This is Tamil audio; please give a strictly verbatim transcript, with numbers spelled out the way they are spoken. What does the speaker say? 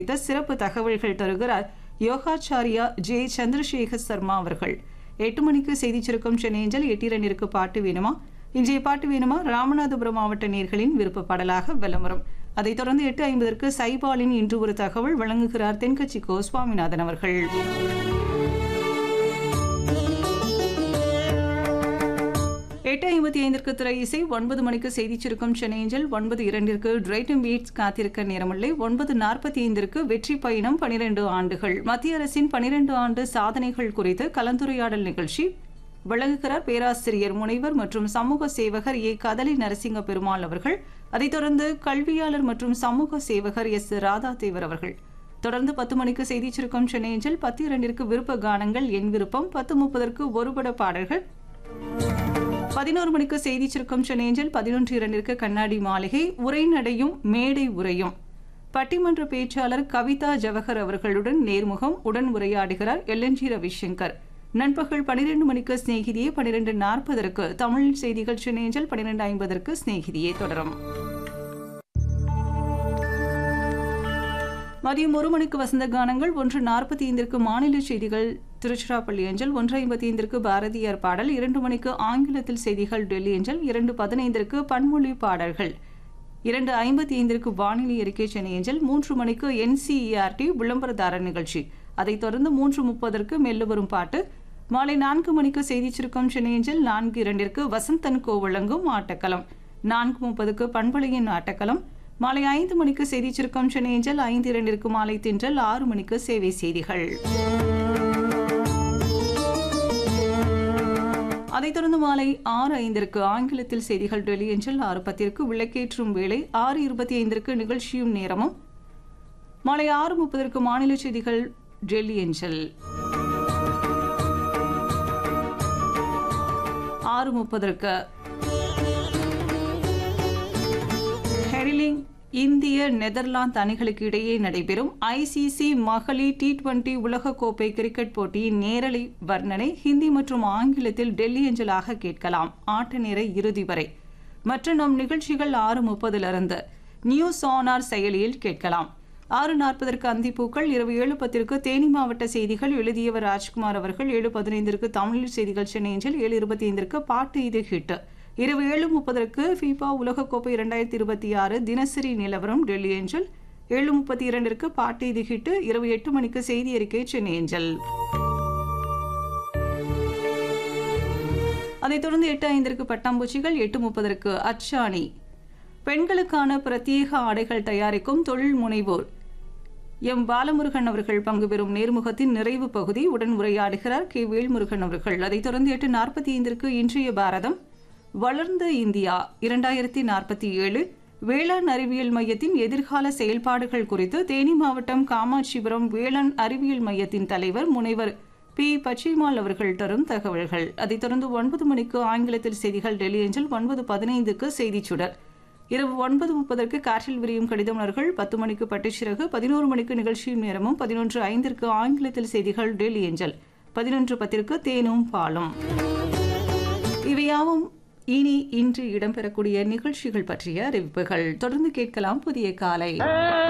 குறித்த சிறப்பு தகவல்கள் தருகிறார் யோகாச்சாரியா ஜே சந்திரசேகர் சர்மா அவர்கள். எட்டு மணிக்கு செய்திச் சுருக்கம் சென்னை அஞ்சல். எட்டு இரண்டிற்கு பாட்டு வேணுமா? இன்றைய பாட்டு வேணுமா ராமநாதபுரம் மாவட்ட நேயர்களின் விருப்ப பாடலாக வலம் வரும். அதைத் தொடர்ந்து எட்டு ஐம்பதற்கு சைபாலின் இன்று ஒரு தகவல் வழங்குகிறார் தென்கட்சி கோ சுவாமிநாதன் அவர்கள். எட்டு ஐம்பத்தி ஐந்திற்கு திரை இசை. ஒன்பது மணிக்கு செய்திச் சுருக்கம் சென்னை அஞ்சல். ஒன்பது இரண்டிற்கு டிரைட்டம் பீட்ஸ் காத்திருக்க நேரமில்லை. ஒன்பது நாற்பத்தி ஐந்திற்கு வெற்றி பயணம் பனிரெண்டு ஆண்டுகள் மத்திய அரசின் பனிரெண்டு ஆண்டு சாதனைகள் குறித்து கலந்துரையாடல் நிகழ்ச்சி வழங்குகிறார் பேராசிரியர் முனைவர் மற்றும் சமூக சேவகர் ஏ கதலி நரசிங்க பெருமாள் அவர்கள். அதைத் தொடர்ந்து கல்வியாளர் மற்றும் சமூக சேவகர் எஸ் ராதா தேவர் அவர்கள். தொடர்ந்து பத்து மணிக்கு செய்திச் சுருக்கம் சென்னை அஞ்சல். பத்து இரண்டிற்கு விருப்ப கானங்கள் என் விருப்பம். பத்து முப்பதற்கு ஒருபட பாடல்கள். பதினோரு மணிக்கு செய்திச் சுருக்கம் சென்னை அஞ்சல். பதினொன்று இரண்டிற்கு கண்ணாடி மாளிகை உரைநடையும் மேடை உரையும். பட்டிமன்ற பேச்சாளர் கவிதா ஜவஹர் அவர்களுடன் நேர்முகம் உடன் உரையாடுகிறார் எல் என் ஜி ரவிசங்கர். நண்பகல் பனிரெண்டு மணிக்கு ஸ்நேகிதியே. பனிரெண்டு நாற்பதற்கு தமிழ் செய்திகள் சென்னை அஞ்சல். பனிரெண்டு ஐம்பதற்கு ஸ்நேகிதியே தொடரும். மதியம் ஒரு மணிக்கு வசந்த கானங்கள். ஒன்று நாற்பத்தி ஐந்திற்கு மாநில செய்திகள் திருச்சிராப்பள்ளி அஞ்சல். ஒன்று ஐம்பத்தி ஐந்திற்கு பாரதியார் பாடல். இரண்டு மணிக்கு ஆங்கிலத்தில் செய்திகள் டெல்லி அஞ்சல். இரண்டு பதினைந்திற்கு பன்மொழி பாடல்கள். இரண்டு ஐம்பத்தி ஐந்திற்கு வானிலை அறிக்கை சென்னை அஞ்சல். மூன்று மணிக்கு N C E R D விளம்பரதாரர் நிகழ்ச்சி. அதைத் தொடர்ந்து மூன்று முப்பதற்கு மெல்ல வரும் பாட்டு. மாலை நான்கு மணிக்கு செய்திச் சுருக்கம் சென்னை அஞ்சல். நான்கு இரண்டிற்கு வசந்தன் கோ வழங்கும் ஆட்டக்களம். நான்கு முப்பதுக்கு பண்பலையின் ஆட்டக்களம். மாலை ஐந்து மணிக்கு செய்திச் சுருக்கம் சென்னை அஞ்சல். ஐந்து இரண்டிற்கு மாலை தின்றல். ஆறு மணிக்கு சேவை செய்திகள். அதைத் தொடர்ந்து மாலை ஆறு ஐந்திற்கு ஆங்கிலத்தில் செய்திகள் டெல்லி அஞ்சல். ஆறு பத்திற்கு விளக்கேற்றும் வேளை. ஆறு இருபத்தி ஐந்திற்கு நிகழ்ச்சியும் நேரமும். மாலை ஆறு முப்பதற்கு மாநில செய்திகள் டெல்லி அஞ்சல். ஆறு முப்பதற்கு ஹெரிலிங் இந்திய நெதர்லாந்து அணிகளுக்கு இடையே நடைபெறும் ஐசிசி மகளிர் டி டுவெண்டி உலகக்கோப்பை கிரிக்கெட் போட்டியின் நேரலை வர்ணனை ஹிந்தி மற்றும் ஆங்கிலத்தில் டெல்லி அஞ்சலாக கேட்கலாம். ஆட்ட நேர இறுதி வரை. மற்ற நம் நிகழ்ச்சிகள் ஆறு முப்பதிலிருந்து நியூஸ் ஆனார் செயலியில் கேட்கலாம். ஆறு நாற்பதற்கு அந்திப்பூக்கள். இரவு ஏழு பத்திற்கு தேனி மாவட்ட செய்திகள் எழுதியவர் ராஜ்குமார் அவர்கள். ஏழு பதினைந்திற்கு தமிழ் செய்திகள் சென்னை அஞ்சல். ஏழு இருபத்தி ஐந்திற்கு பாட்டு இது ஹிட். இரவு ஏழு முப்பதற்கு ஃபிஃபா உலகக்கோப்பை இரண்டாயிரத்தி இருபத்தி ஆறு தினசரி நிலவரம் டெல்லி அஞ்சல். ஏழு முப்பத்தி இரண்டிற்கு பாட்டு இது ஹிட். இரவு எட்டு மணிக்கு செய்தி அறிக்கை சென்னை அஞ்சல். அதைத் தொடர்ந்து எட்டு ஐந்திற்கு பட்டாம்பூச்சிகள். எட்டு முப்பதற்கு அச்சாணி பெண்களுக்கான பிரத்யேக ஆடைகள் தயாரிக்கும் தொழில் முனைவோர் எம் பாலமுருகன் அவர்கள் பங்கு பெறும் நேர்முகத்தின் நிறைவு பகுதி. உடன் உரையாடுகிறார் கே வேல்முருகன் அவர்கள். அதைத் தொடர்ந்து எட்டு நாற்பத்தி ஐந்திற்கு இன்றைய பாரதம் வளர்ந்த இந்தியா இரண்டாயிரத்தி நாற்பத்தி ஏழு வேளாண் அறிவியல் மையத்தின் எதிர்கால செயல்பாடுகள் குறித்து தேனி மாவட்டம் காமாட்சிபுரம் வேளாண் அறிவியல் மையத்தின் தலைவர் முனைவர் பி பச்சைமால் அவர்கள் தரும் தகவல்கள். அதைத் தொடர்ந்து ஒன்பது மணிக்கு ஆங்கிலத்தில் செய்திகள் டெல்லி அஞ்சல். ஒன்பது பதினைந்துக்கு செய்திச் சுடர். இரவு ஒன்பது முப்பதற்கு காற்றில் விரியும் கடிதமலர்கள். பத்து மணிக்கு பட்டுச்சிறகு. பதினோரு மணிக்கு நிகழ்ச்சியும் நேரமும். பதினொன்று ஐந்திற்கு ஆங்கிலத்தில் செய்திகள் டெல்லி அஞ்சல். பதினொன்று பத்திற்கு தேனும் பாலும். இவையாவும் இனி இன்று இடம்பெறக்கூடிய நிகழ்ச்சிகள் பற்றிய அறிவிப்புகள். தொடர்ந்து கேட்கலாம் புதிய காலை.